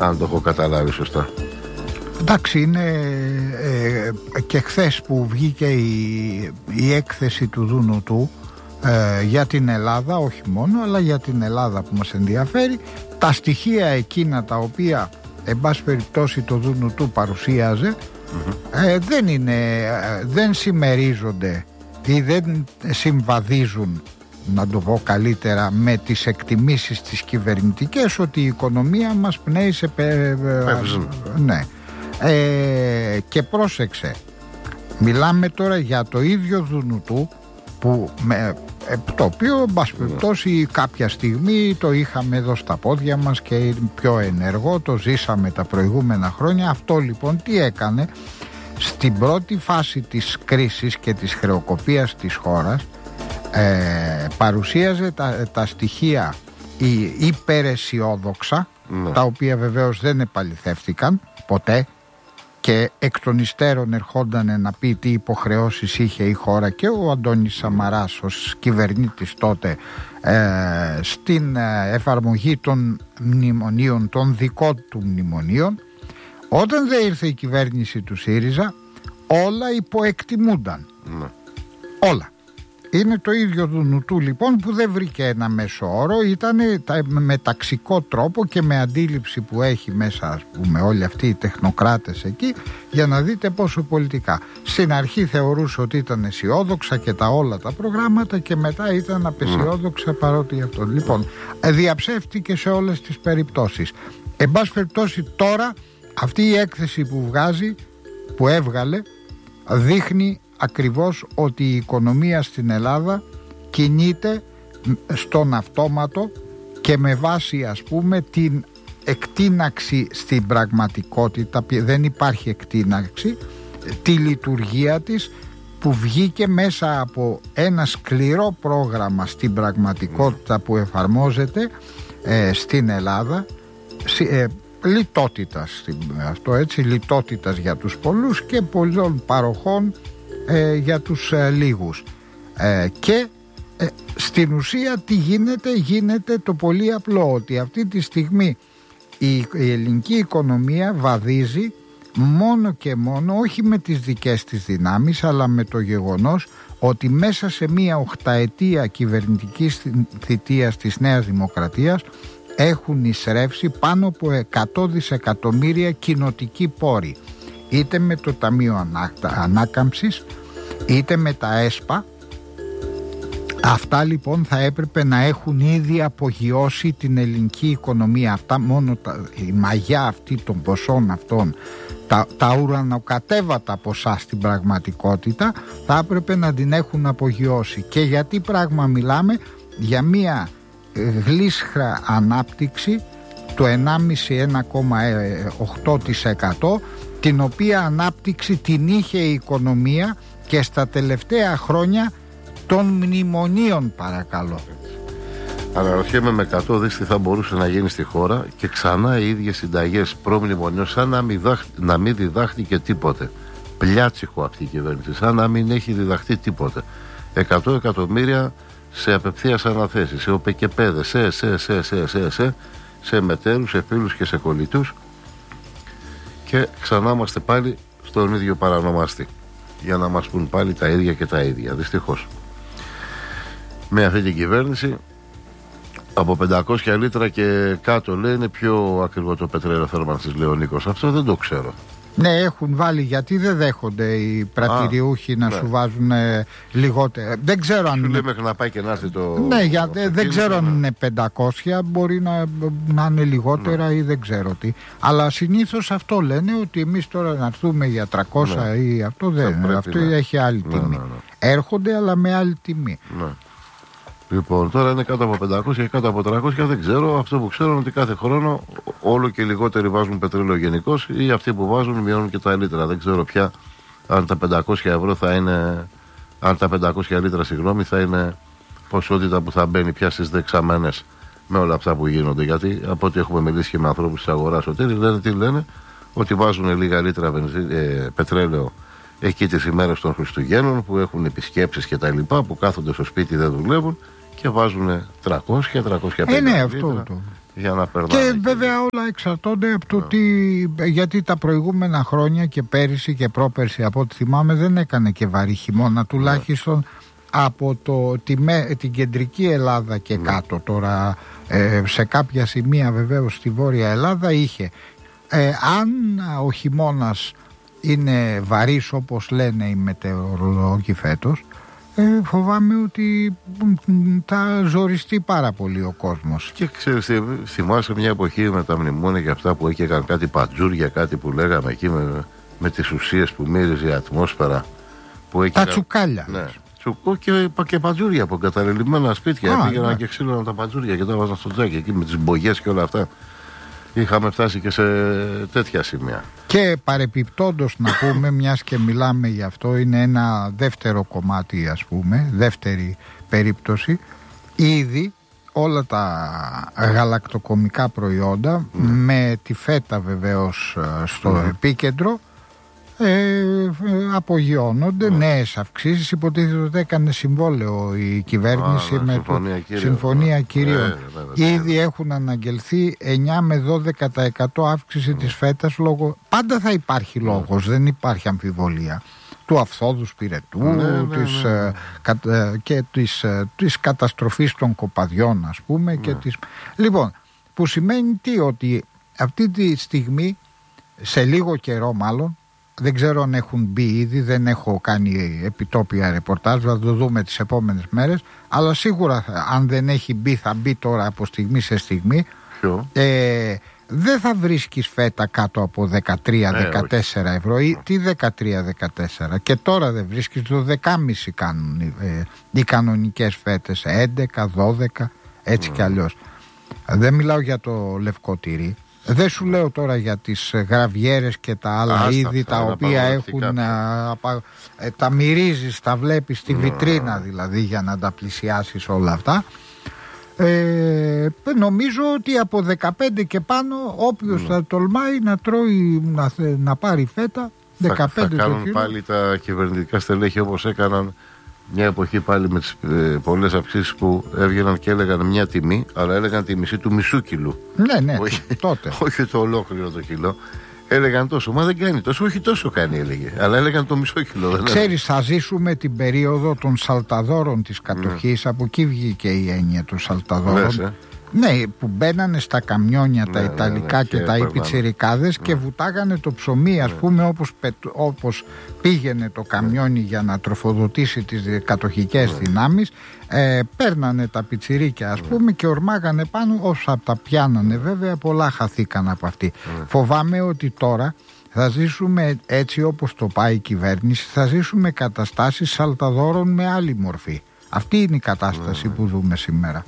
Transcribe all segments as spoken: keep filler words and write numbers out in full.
Αν το έχω καταλάβει σωστά. Εντάξει, είναι ε, και χθες που βγήκε η, η έκθεση του Δουνουτού ε, για την Ελλάδα, όχι μόνο, αλλά για την Ελλάδα που μας ενδιαφέρει, τα στοιχεία εκείνα τα οποία εν πάση περιπτώσει το Δουνουτού παρουσίαζε, mm-hmm. ε, δεν είναι, ε, δεν συμμερίζονται ή δεν συμβαδίζουν, να το πω καλύτερα, με τις εκτιμήσεις τις κυβερνητικές ότι η οικονομία μας πνέει σε πε... ναι. ε, και πρόσεξε, μιλάμε τώρα για το ίδιο Δουνουτού που με, το οποίο εν πάση περιπτώσει κάποια στιγμή το είχαμε εδώ στα πόδια μας και είναι πιο ενεργό, το ζήσαμε τα προηγούμενα χρόνια. Αυτό λοιπόν τι έκανε? Στην πρώτη φάση της κρίσης και της χρεοκοπίας της χώρας ε, παρουσίαζε τα, τα στοιχεία υπεραισιόδοξα, ναι. τα οποία βεβαίως δεν επαληθεύτηκαν ποτέ και εκ των υστέρων ερχόταν να πει τι υποχρεώσεις είχε η χώρα και ο Αντώνης Σαμαράς ως κυβερνήτης τότε ε, στην εφαρμογή των μνημονίων, των δικών του μνημονίων. Όταν δεν ήρθε η κυβέρνηση του ΣΥΡΙΖΑ, όλα υποεκτιμούνταν. Ναι. Όλα. Είναι το ίδιο Δουνουτού λοιπόν που δεν βρήκε ένα μέσο όρο, ήταν με ταξικό τρόπο και με αντίληψη που έχει μέσα, ας πούμε, όλοι αυτοί οι τεχνοκράτες εκεί, για να δείτε πόσο πολιτικά. Στην αρχή θεωρούσε ότι ήταν αισιόδοξα και τα όλα τα προγράμματα και μετά ήταν απεσιόδοξα παρότι αυτό. Λοιπόν, διαψεύτηκε σε όλες τις περιπτώσεις. Εν πάση περιπτώσει τώρα αυτή η έκθεση που βγάζει, που έβγαλε, δείχνει ακριβώς ότι η οικονομία στην Ελλάδα κινείται στον αυτόματο και με βάση, ας πούμε, την εκτείναξη στην πραγματικότητα, δεν υπάρχει εκτείναξη, τη λειτουργία της που βγήκε μέσα από ένα σκληρό πρόγραμμα στην πραγματικότητα που εφαρμόζεται ε, στην Ελλάδα, ε, λιτότητας, αυτό έτσι, λιτότητας για τους πολλούς και πολλών παροχών ε, για τους ε, λίγους ε, και ε, στην ουσία τι γίνεται? Γίνεται το πολύ απλό, ότι αυτή τη στιγμή η, η ελληνική οικονομία βαδίζει μόνο και μόνο, όχι με τις δικές της δυνάμεις, αλλά με το γεγονός ότι μέσα σε μία οχταετία κυβερνητικής θητείας της Νέας Δημοκρατίας έχουν εισρεύσει πάνω από εκατό δισεκατομμύρια κοινοτικοί πόροι, είτε με το Ταμείο Ανάκαμψης είτε με τα ΕΣΠΑ. Αυτά λοιπόν θα έπρεπε να έχουν ήδη απογειώσει την ελληνική οικονομία. Αυτά μόνο τα, η μαγιά αυτή των ποσών αυτών, τα, τα ουρανοκατέβατα ποσά στην πραγματικότητα θα έπρεπε να την έχουν απογειώσει. Και γιατί πράγμα μιλάμε? Για μία γλίσχρα ανάπτυξη του ενάμιση με ένα κόμμα οκτώ τοις εκατό, την οποία ανάπτυξη την είχε η οικονομία και στα τελευταία χρόνια των μνημονίων, παρακαλώ. Αναρωτιέμαι με εκατό δις τι θα μπορούσε να γίνει στη χώρα και ξανά οι ίδιες συνταγές προμνημονίων, σαν να μην, δάχ, να μην διδάχτηκε τίποτε. Πλιάτσικο αυτή η κυβέρνηση, σαν να μην έχει διδαχτεί τίποτε. εκατό εκατομμύρια σε απευθείας αναθέσεις, σε ΟΠΕΚΕΠΕΔΕ, σε, σε, σε, σε, σε, σε, σε μετέρους, σε φίλους και σε κολλητούς, και ξανά είμαστε πάλι στον ίδιο παρανομαστή για να μας πούν πάλι τα ίδια και τα ίδια. Δυστυχώς με αυτή την κυβέρνηση από πεντακόσια λίτρα και κάτω, λέει, είναι πιο ακριβό το πετρέλαιο θέρμανσης, λέει ο Νίκος. Αυτό δεν το ξέρω. Ναι, έχουν βάλει, γιατί δεν δέχονται οι πρατηριούχοι να ναι. σου βάζουν ε, λιγότερα. Δεν ξέρω αν. Σου λέει μέχρι να πάει και να έρθει το. Ναι, για, το δεν ξέρω αν είναι πεντακόσια, μπορεί να, να είναι λιγότερα ναι. ή δεν ξέρω τι. Αλλά συνήθως αυτό λένε, ότι εμείς τώρα να έρθουμε για τριακόσια ναι. ή αυτό δεν. Αυτό ναι. έχει άλλη τιμή. Ναι, ναι, ναι. Έρχονται, αλλά με άλλη τιμή. Ναι. Λοιπόν, τώρα είναι κάτω από πεντακόσια και κάτω από τριακόσια, δεν ξέρω. Αυτό που ξέρω είναι ότι κάθε χρόνο όλο και λιγότεροι βάζουν πετρέλαιο γενικώς, ή αυτοί που βάζουν μειώνουν και τα λίτρα. Δεν ξέρω πια αν τα πεντακόσια ευρώ θα είναι, αν τα πεντακόσια λίτρα, συγγνώμη, θα είναι ποσότητα που θα μπαίνει πια στις δεξαμένες με όλα αυτά που γίνονται. Γιατί από ό,τι έχουμε μιλήσει και με ανθρώπους της αγοράς, ότι λένε, τι λένε, ότι βάζουν λίγα λίτρα βενζί, ε, πετρέλαιο εκεί τις ημέρες των Χριστουγέννων που έχουν επισκέψεις και τα λοιπά, που κάθονται στο σπίτι, δεν δουλεύουν και βάζουν τριακόσια με τριακόσια πενήντα ε, ναι, λίτρα. αυτό το. για να περνάνε. Και βέβαια όλα εξαρτώνται από το yeah. τι, γιατί τα προηγούμενα χρόνια και πέρυσι και πρόπερσι από ό,τι θυμάμαι δεν έκανε και βαρύ χειμώνα, τουλάχιστον yeah. από το, τη, την κεντρική Ελλάδα και yeah. κάτω. Τώρα ε, σε κάποια σημεία βεβαίως στη Βόρεια Ελλάδα είχε. Ε, αν ο χειμώνας είναι βαρύς όπως λένε οι μετεωρολόγοι φέτος, ε, φοβάμαι ότι θα ζοριστεί πάρα πολύ ο κόσμος. Και ξέρεις, θυμάσαι μια εποχή με τα μνημόνια και αυτά που έκαναν κάτι πατζούρια, κάτι που λέγαμε εκεί με, με τις ουσίες που μύριζε η ατμόσφαιρα που έκαναν, τα τσουκάλια. Ναι, τσουκού και, και πατζούρια από εγκαταλελειμμένα σπίτια. Α, πήγαιναν ναι. και ξύλωναν τα πατζούρια και τα βάζαν στο τζάκι εκεί με τις μπογιές και όλα αυτά. Είχαμε φτάσει και σε τέτοια σημεία. Και παρεπιπτόντως να πούμε, μιας και μιλάμε γι' αυτό, είναι ένα δεύτερο κομμάτι, ας πούμε, δεύτερη περίπτωση. Ήδη όλα τα γαλακτοκομικά προϊόντα, mm. με τη φέτα βεβαίως στο mm. επίκεντρο, ε, απογειώνονται, ναι. νέες αυξήσεις. Υποτίθεται ότι έκανε συμβόλαιο η κυβέρνηση. Α, με συμφωνία, το, κυρίων, συμφωνία κυρίων. Ναι, ναι, ναι, Ήδη έχουν αναγγελθεί εννιά με δώδεκα τοις εκατό αύξηση ναι. της φέτας λόγω, πάντα θα υπάρχει ναι. λόγος, δεν υπάρχει αμφιβολία, του αυθόδους πυρετού, ναι, ναι, της, ναι, ναι. κα, και της, της καταστροφής των κοπαδιών, ας πούμε, ναι. και της... Λοιπόν, που σημαίνει τι, ότι αυτή τη στιγμή, σε λίγο καιρό μάλλον, δεν ξέρω αν έχουν μπει ήδη, δεν έχω κάνει επιτόπια ρεπορτάζ, θα το δούμε τις επόμενες μέρες, αλλά σίγουρα αν δεν έχει μπει θα μπει τώρα από στιγμή σε στιγμή. ε, δεν θα βρίσκεις φέτα κάτω από δεκατρία με δεκατέσσερα ε, ευρώ ή τι δεκατρία με δεκατέσσερα, και τώρα δεν βρίσκεις, το δεκάμισι κάνουν ε, οι κανονικές φέτες, έντεκα, δώδεκα, έτσι mm. κι αλλιώς. Δεν μιλάω για το λευκό τυρί. Δεν σου λέω τώρα για τις γραβιέρες και τα άλλα Άστα, είδη τα οποία έχουν α, α, ε, τα μυρίζεις, τα βλέπεις στη βιτρίνα δηλαδή για να τα πλησιάσεις όλα αυτά. Ε, νομίζω ότι από δεκαπέντε και πάνω όποιος mm. θα τολμάει να τρώει, να, να πάρει φέτα δεκαπέντε. Θα, θα κάνουν πάλι τα κυβερνητικά στελέχη όπως έκαναν μια εποχή πάλι με τις ε, πολλές αυξήσεις που έβγαιναν και έλεγαν μια τιμή, αλλά έλεγαν τη μισή του μισού κιλού. Ναι, ναι, όχι, τότε. Όχι το ολόκληρο το κιλό. Έλεγαν τόσο, μα δεν κάνει τόσο, όχι τόσο κάνει έλεγε, αλλά έλεγαν το μισό κιλό. Ξέρεις, θα ζήσουμε την περίοδο των σαλταδόρων της κατοχής, ναι. από εκεί βγήκε η έννοια των σαλταδόρων. Λες, ε? Ναι, που μπαίνανε στα καμιόνια, ναι, τα Ιταλικά, ναι, ναι, και, και τα υπιτσιρικάδες, ναι. και βουτάγανε το ψωμί, ας ναι. πούμε, όπως, όπως πήγαινε το καμιόνι ναι. για να τροφοδοτήσει τις κατοχικές ναι. δυνάμεις. ε, Παίρνανε τα πιτσιρίκια, ας ναι. πούμε, και ορμάγανε πάνω. Όσα τα πιάνανε, βέβαια, πολλά χαθήκαν από αυτή. Ναι. Φοβάμαι ότι τώρα θα ζήσουμε, έτσι όπως το πάει η κυβέρνηση, θα ζήσουμε καταστάσεις σαλταδόρων με άλλη μορφή. Αυτή είναι η κατάσταση ναι. που ζούμε σήμερα.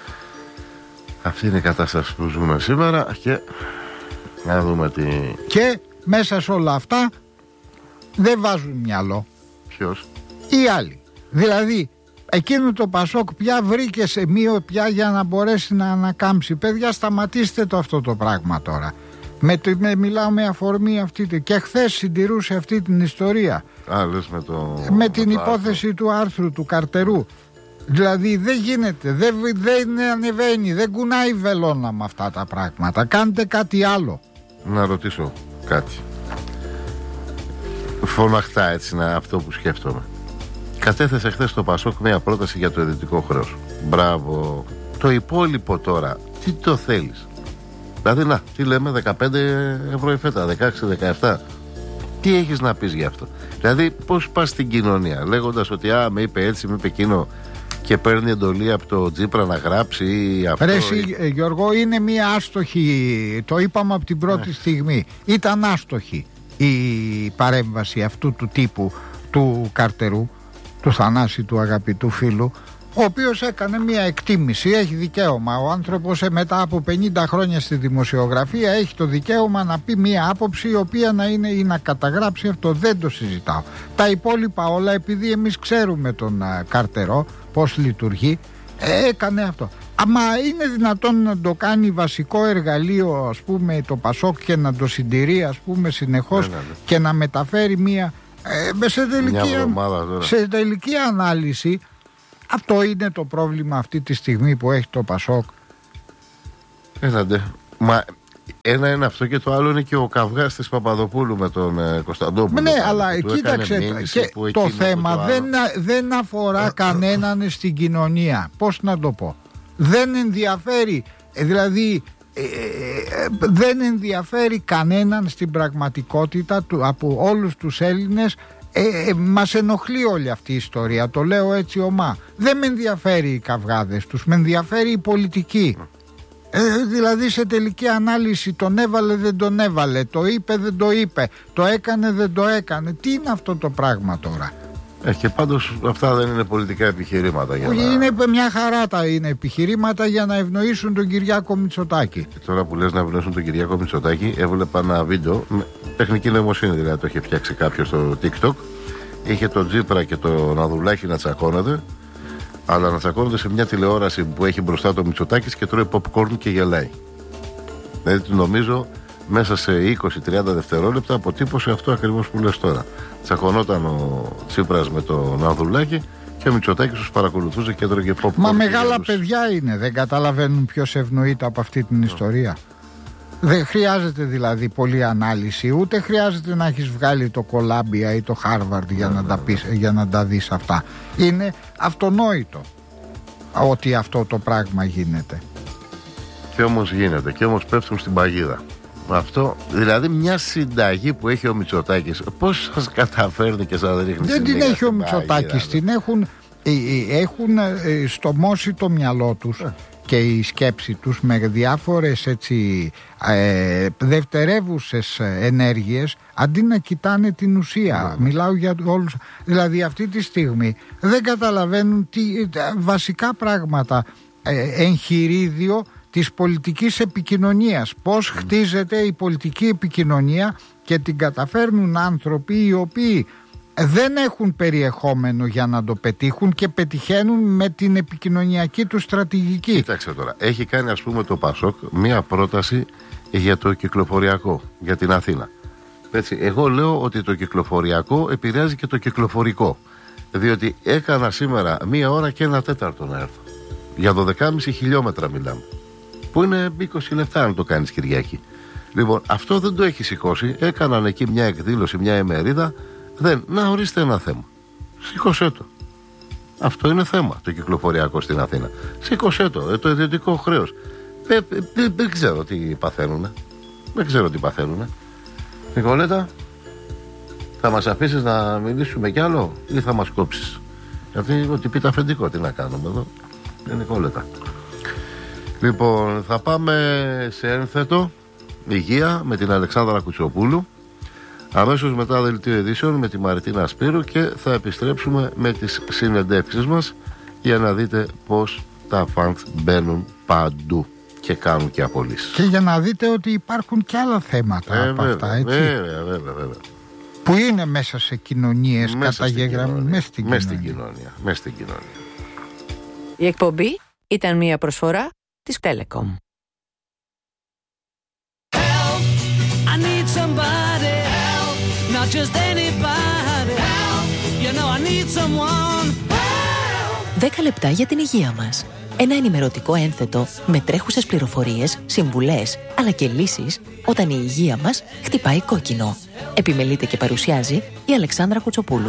Αυτή είναι η κατάσταση που ζούμε σήμερα και να δούμε τι... Και μέσα σε όλα αυτά δεν βάζουν μυαλό. Ποιος? Οι άλλοι. Δηλαδή εκείνο το Πασόκ πια βρήκε σε μία πια για να μπορέσει να ανακάμψει. Παιδιά, σταματήστε το αυτό το πράγμα τώρα. Με, με, μιλάω με αφορμή αυτή. Και χθες συντηρούσε αυτή την ιστορία. Α, λες με, το, με, με την υπόθεση άρθρο. του άρθρου του Καρτερού. Δηλαδή δεν γίνεται, δεν, δεν ανεβαίνει, δεν κουνάει βελόνα με αυτά τα πράγματα. Κάντε κάτι άλλο. Να ρωτήσω κάτι. Φωναχτά έτσι να, αυτό που σκέφτομαι. Κατέθεσε χθες το Πασόκ μια πρόταση για το ιδιωτικό χρέος. Μπράβο. Το υπόλοιπο τώρα, τι το θέλεις? Δηλαδή να, τι λέμε, δεκαπέντε ευρώ η φέτα, δεκαέξι δεκαεπτά. Τι έχεις να πεις γι' αυτό? Δηλαδή πώς πας στην κοινωνία λέγοντας ότι α, με είπε έτσι, με είπε εκείνο, και παίρνει εντολή από το Τζίπρα να γράψει ή αυτό. Ρε εσύ, ή... Γιώργο, είναι μία άστοχη. Το είπαμε από την πρώτη yeah. στιγμή. Ήταν άστοχη η παρέμβαση αυτού του τύπου του Καρτερού, του Θανάση, του αγαπητού φίλου, ο οποίος έκανε μία εκτίμηση. Έχει δικαίωμα ο άνθρωπος μετά από πενήντα χρόνια στη δημοσιογραφία, έχει το δικαίωμα να πει μία άποψη η οποία να είναι ή να καταγράψει αυτό. Δεν το συζητάω. Τα υπόλοιπα όλα, επειδή εμείς ξέρουμε τον α, Καρτερό πώς λειτουργεί, ε, έκανε αυτό. Αμα είναι δυνατόν να το κάνει βασικό εργαλείο, ας πούμε, το Πασόκ, και να το συντηρεί, ας πούμε, συνεχώς, ναι, ναι, ναι. και να μεταφέρει μία ε, σε, τελική, σε τελική ανάλυση. Αυτό είναι το πρόβλημα αυτή τη στιγμή που έχει το Πασόκ. Έλατε. Μα ένα είναι αυτό και το άλλο είναι και ο καυγάς της Παπαδοπούλου με τον ε, Κωνσταντόπουλο. Ναι, αλλά κοίταξε, και το θέμα το δεν, δεν αφορά κανέναν στην κοινωνία. Πώς να το πω. Δεν ενδιαφέρει, δηλαδή ε, ε, δεν ενδιαφέρει κανέναν στην πραγματικότητα του, από όλους τους Έλληνες. Ε, ε, μας ενοχλεί όλη αυτή η ιστορία, το λέω έτσι ομά. Δεν με ενδιαφέρει οι καυγάδες τους, με ενδιαφέρει η πολιτική. Ε, δηλαδή σε τελική ανάλυση τον έβαλε δεν τον έβαλε, το είπε δεν το είπε, το έκανε δεν το έκανε. Τι είναι αυτό το πράγμα τώρα? Ε, και πάντως αυτά δεν είναι πολιτικά επιχειρήματα για να... Είναι μια χαρά τα είναι επιχειρήματα για να ευνοήσουν τον Κυριάκο Μητσοτάκη. Και τώρα που λες να ευνοήσουν τον Κυριάκο Μητσοτάκη, έβλεπα ένα βίντεο με τεχνική νοημοσύνη, δηλαδή το είχε φτιάξει κάποιος στο TikTok. Είχε τον Τζίπρα και τον Ανδρουλάκη να τσακώνονται, αλλά να τσακώνονται σε μια τηλεόραση που έχει μπροστά το Μητσοτάκης και τρώει popcorn και γελάει. Δηλαδή νομίζω μέσα σε είκοσι με τριάντα δευτερόλεπτα αποτύπωσε αυτό ακριβώς που λες τώρα. Τσακωνόταν ο Τσίπρας με τον Ανδρουλάκη και ο Μητσοτάκης τους παρακολουθούσε και έτρωγε popcorn. Μα μεγάλα παιδιά είναι, δεν καταλαβαίνουν ποιος ευνοείται από αυτή την ιστορία. Δεν χρειάζεται δηλαδή πολλή ανάλυση, ούτε χρειάζεται να έχεις βγάλει το Κολάμπια ή το Χάρβαρντ για, να τα πεις, για να τα δεις αυτά. Είναι αυτονόητο ότι αυτό το πράγμα γίνεται. Και όμως γίνεται, και όμως πέφτουν στην παγίδα. Αυτό, δηλαδή μια συνταγή που έχει ο Μητσοτάκης, πώς σας καταφέρνει και σας ρίχνει? Δεν την έχει ο Μητσοτάκης, την έχουν, έχουν στομώσει το μυαλό τους. Ε. Και η σκέψη τους με διάφορες έτσι ε, δευτερεύουσες ενέργειες, αντί να κοιτάνε την ουσία. Yeah. Μιλάω για όλους. Δηλαδή αυτή τη στιγμή δεν καταλαβαίνουν τι, βασικά πράγματα, ε, εγχειρίδιο της πολιτικής επικοινωνίας. Πώς mm. χτίζεται η πολιτική επικοινωνία και την καταφέρνουν άνθρωποι οι οποίοι δεν έχουν περιεχόμενο για να το πετύχουν και πετυχαίνουν με την επικοινωνιακή του στρατηγική. Κοίταξε τώρα, έχει κάνει ας πούμε το Πασόκ μία πρόταση για το κυκλοφοριακό, για την Αθήνα. Έτσι, εγώ λέω ότι το κυκλοφοριακό επηρεάζει και το κυκλοφορικό, διότι έκανα σήμερα μία ώρα και ένα τέταρτο να έρθω. Για δώδεκα κόμμα πέντε χιλιόμετρα μιλάμε, που είναι είκοσι λεπτά αν το κάνεις Κυριακή. Λοιπόν, αυτό δεν το έχει σηκώσει. Έκαναν εκεί μια εκδήλωση, μια ημερίδα. Δεν, να ορίστε ένα θέμα. Σήκωσέ το. Αυτό είναι θέμα το κυκλοφοριακό στην Αθήνα. Σήκωσέ το, το ιδιωτικό χρέος. Δεν δε, δε ξέρω τι παθαίνουνε. Δεν ξέρω τι παθαίνουνε. Νικολέτα, θα μας αφήσεις να μιλήσουμε κι άλλο ή θα μας κόψεις? Γιατί ότι πείτε αφεντικό, τι να κάνουμε εδώ. Είναι Νικολέτα. Λοιπόν, θα πάμε σε ένθετο υγεία με την Αλεξάνδρα Κουτσοπούλου. Αμέσως μετά δελτίο ειδήσεων με τη Μαριτίνα Σπύρου και θα επιστρέψουμε με τις συνεντεύξεις μας για να δείτε πως τα φαντ μπαίνουν παντού και κάνουν και απολύσεις. Και για να δείτε ότι υπάρχουν και άλλα θέματα ε, από βέβαια, αυτά, έτσι. Βέβαια, βέβαια, βέβαια. Που είναι μέσα σε κοινωνίες καταγεγραμμένες. Μέσα στην κοινωνία. Μέσα στην κοινωνία. Μέσα στην κοινωνία. Η εκπομπή ήταν μια προσφορά της Telecom. Not just anybody. Help. You know I need someone. δέκα λεπτά για την υγεία μας. Ένα ενημερωτικό ένθετο με τρέχουσες πληροφορίες, συμβουλές, αλλά και λύσεις όταν η υγεία μας χτυπάει κόκκινο. Επιμελείται και παρουσιάζει η Αλεξάνδρα Κουτσοπούλου.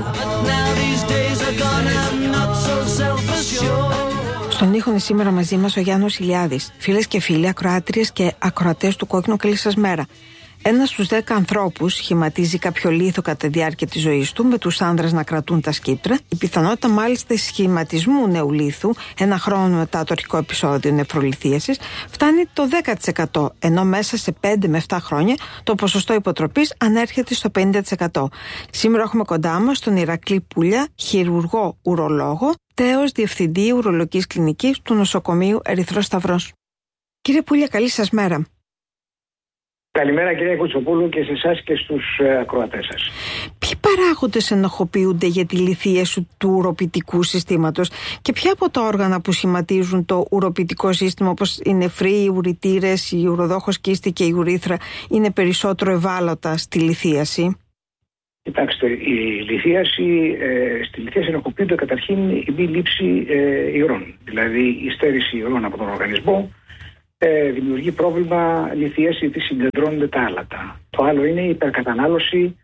Στον ήχο είναι σήμερα μαζί μας ο Γιάννος Ηλιάδης. Φίλες και φίλοι, ακροάτριες και ακροατές του Κόκκινου, καλή σας μέρα. Ένας στους δέκα ανθρώπους σχηματίζει κάποιο λίθο κατά τη διάρκεια της ζωής του, με τους άνδρες να κρατούν τα σκύπτρα. Η πιθανότητα μάλιστα σχηματισμού νέου λίθου, ένα χρόνο μετά το αρχικό επεισόδιο νεφρολιθίασης, φτάνει το δέκα τοις εκατό, ενώ μέσα σε πέντε με επτά χρόνια το ποσοστό υποτροπής ανέρχεται στο πενήντα τοις εκατό. Σήμερα έχουμε κοντά μας τον Ηρακλή Πούλια, χειρουργό ουρολόγο, τέος διευθυντή ουρολογικής κλινικής του νοσοκομείου Ερυθρός Σταυρός. Κύριε Πούλια, καλή σας μέρα. Καλημέρα κυρία Κουτσοπούλου και σε εσάς και στους ε, ακροατές σας. Ποιοι παράγοντες ενοχοποιούνται για τη λιθίαση του ουροποιητικού συστήματος και ποια από τα όργανα που σχηματίζουν το ουροποιητικό σύστημα, όπως οι νεφροί, οι ουρητήρες, η ουροδόχος κίστη και η ουρήθρα, είναι περισσότερο ευάλωτα στη λιθίαση? Κοιτάξτε, η λιθίαση, ε, στη λιθίαση ενοχοποιούνται καταρχήν η μη λήψη ε, υρών, δηλαδή η στέρηση υρών από τον οργανισμό, ε, δημιουργεί πρόβλημα λιθίας γιατί συγκεντρώνονται τα άλατα. Το άλλο είναι η υπερκατανάλωση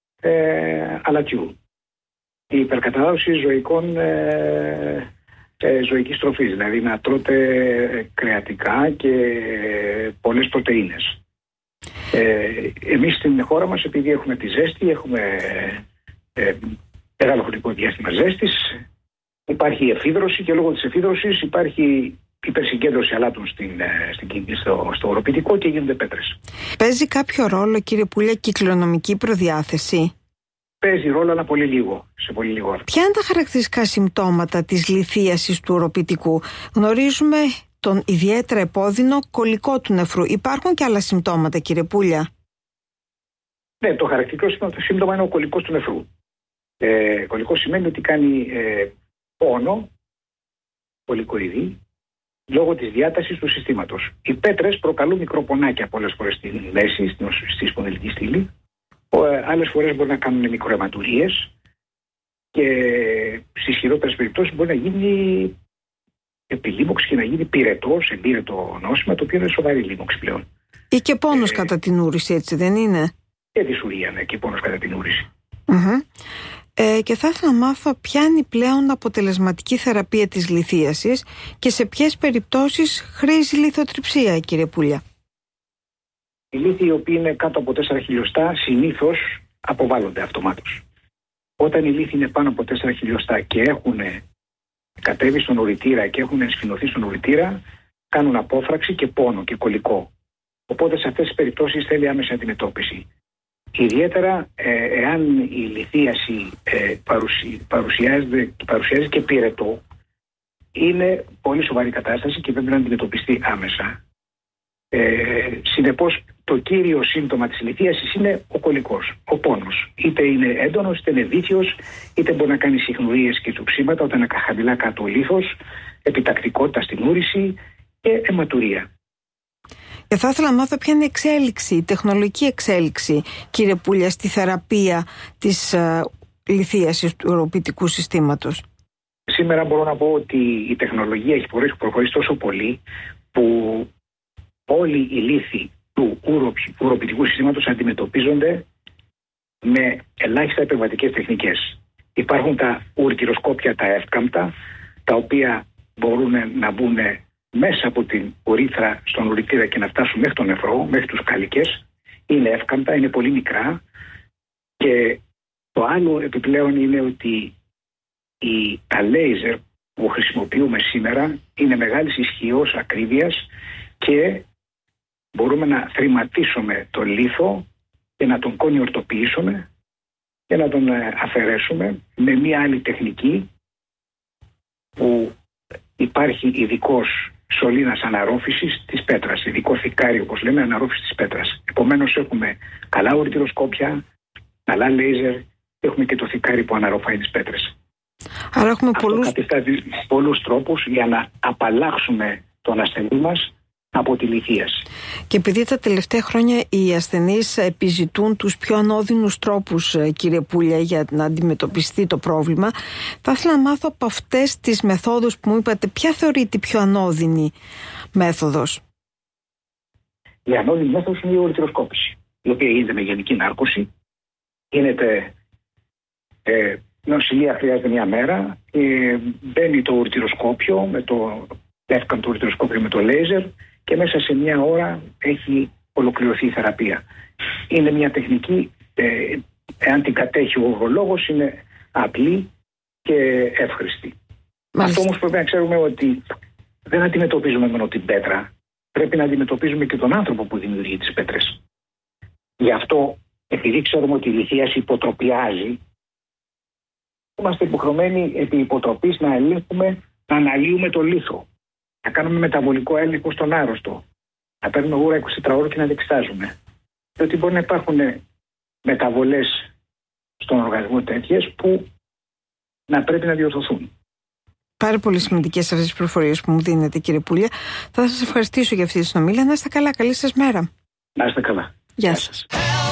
ε, αλατιού. Η υπερκατανάλωση ζωικών ε, ε, ζωικής τροφής, δηλαδή να τρώτε κρεατικά και πολλές πρωτεΐνες. Ε, εμείς στην χώρα μας, επειδή έχουμε τη ζέστη, έχουμε ε, μεγάλο χρονικό διάστημα ζέστης, υπάρχει η εφίδρωση και λόγω της εφίδρωσης υπάρχει υπερσυγκέντρωση αλάτων στην, στην, στο, στο οροπητικό και γίνονται πέτρες. Παίζει κάποιο ρόλο, κύριε Πούλια, κυκλονομική προδιάθεση? Παίζει ρόλο, αλλά πολύ λίγο, σε πολύ λίγο. Ποια είναι τα χαρακτηριστικά συμπτώματα της λιθίασης του οροπητικού? Γνωρίζουμε τον ιδιαίτερα επώδυνο κολικό του νεφρού. Υπάρχουν και άλλα συμπτώματα, κύριε Πούλια? Ναι, το χαρακτηριστικό σύμπτωμα είναι ο κολικός του νεφρού. Ε, κολικό σημαίνει ότι κάνει ε, πόνο, κολικοειδή, λόγω της διάτασης του συστήματος. Οι πέτρες προκαλούν μικροπονάκια πολλές φορές στη μέση, στη σπονδυλική στήλη. Ε, άλλες φορές μπορεί να κάνουν μικροαιματουρίες και στις χειρότερες περιπτώσεις μπορεί να γίνει επιλήμωξη και να γίνει πυρετό, εμπύρετο νόσημα, το οποίο είναι σοβαρή λίμωξη πλέον. Ή και πόνος ε, κατά την ούρηση, έτσι δεν είναι? Και δυσουρία, ναι, και πόνος κατά την ούρηση. Mm-hmm. Ε, και θα ήθελα να μάθω ποια είναι η πλέον αποτελεσματική θεραπεία της λιθίασης και σε ποιες περιπτώσεις χρήζει λιθοτριψία, κύριε Πούλια? Οι λίθοι οι οποίοι είναι κάτω από τέσσερα χιλιοστά συνήθως αποβάλλονται αυτομάτως. Όταν οι λίθοι είναι πάνω από τέσσερα χιλιοστά και έχουν κατέβει στον ουρητήρα και έχουν ενσφινωθεί στον ουρητήρα, κάνουν απόφραξη και πόνο και κολικό. Οπότε σε αυτές τις περιπτώσεις θέλει άμεση αντιμετώπιση. Ιδιαίτερα ε, εάν η λιθίαση ε, παρουσι, παρουσιάζεται, παρουσιάζει και πυρετό, είναι πολύ σοβαρή κατάσταση και πρέπει να αντιμετωπιστεί άμεσα. Ε, συνεπώς το κύριο σύμπτωμα της λιθίασης είναι ο κολικός, ο πόνος. Είτε είναι έντονος, είτε είναι βήθιος, είτε μπορεί να κάνει συχνουρίες και τσουξίματα όταν είναι χαμηλά κάτω ο λίθος, επιτακτικότητα στην ούρηση και αιματουρία. Και θα ήθελα να μάθω ποια είναι η εξέλιξη, η τεχνολογική εξέλιξη, κύριε Πούλια, στη θεραπεία της uh, λιθίασης του οροπητικού συστήματος. Σήμερα μπορώ να πω ότι η τεχνολογία έχει προχωρήσει τόσο πολύ που όλοι οι λίθοι του ουροπητικού συστήματος αντιμετωπίζονται με ελάχιστα επεμβατικές τεχνικές. Υπάρχουν τα ουρτιροσκόπια, τα εύκαμπτα, τα οποία μπορούν να μπουν μέσα από την ουρίθρα στον ουρητήρα και να φτάσουν μέχρι τον νεφρό, μέχρι τους κάλικες. Είναι εύκαμπτα, είναι πολύ μικρά. Και το άλλο επιπλέον είναι ότι οι, τα λέιζερ που χρησιμοποιούμε σήμερα είναι μεγάλης ισχύως, ακρίβειας και μπορούμε να θρηματίσουμε τον λίθο και να τον κονιορτοποιήσουμε και να τον αφαιρέσουμε με μία άλλη τεχνική που υπάρχει ειδικός σωλήνας αναρρόφησης της πέτρας, ειδικό θικάρι όπως λέμε αναρρόφησης της πέτρας. Επομένως έχουμε καλά ουρτιροσκόπια, καλά λέιζερ, έχουμε και το θικάρι που αναρροφάει τις πέτρες. Άρα έχουμε Αυτό πολλούς... κατευθύνει πολλούς τρόπους για να απαλλάξουμε τον ασθενή μας από τη λιθίαση. Και επειδή τα τελευταία χρόνια οι ασθενείς επιζητούν τους πιο ανώδυνους τρόπους, κύριε Πούλια, για να αντιμετωπιστεί το πρόβλημα, θα ήθελα να μάθω από αυτές τις μεθόδους που μου είπατε, ποια θεωρείται η πιο ανώδυνη μέθοδος? Η ανώδυνη μέθοδος είναι η ουρτιροσκόπηση, η οποία γίνεται με γενική νάρκωση. Γίνεται ε, νοσηλεία, χρειάζεται μια μέρα, ε, μπαίνει το ουρτιροσκόπιο με το εύκαμπτο ουρτιροσκόπιο με το λέιζερ και μέσα σε μια ώρα έχει ολοκληρωθεί η θεραπεία. Είναι μια τεχνική, ε, εάν την κατέχει ο ουρολόγος, είναι απλή και εύχρηστη. Αυτό όμως πρέπει να ξέρουμε ότι δεν αντιμετωπίζουμε μόνο την πέτρα, πρέπει να αντιμετωπίζουμε και τον άνθρωπο που δημιουργεί τις πέτρες. Γι' αυτό, επειδή ξέρουμε ότι η λιθίαση υποτροπιάζει, είμαστε υποχρεωμένοι επί υποτροπής να ελέγχουμε, να αναλύουμε το λίθο. Να κάνουμε μεταβολικό έλεγχο στον άρρωστο. Να παίρνουμε ούρα είκοσι ώρες και να εξετάζουμε. Διότι μπορεί να υπάρχουν μεταβολές στον οργανισμό τέτοιες που να πρέπει να διορθωθούν. Πάρα πολύ σημαντικές αυτές τις πληροφορίες που μου δίνετε, κύριε Πούλια. Θα σας ευχαριστήσω για αυτή τη συνομιλία. Να είστε καλά. Καλή σας μέρα. Να είστε καλά. Γεια σας.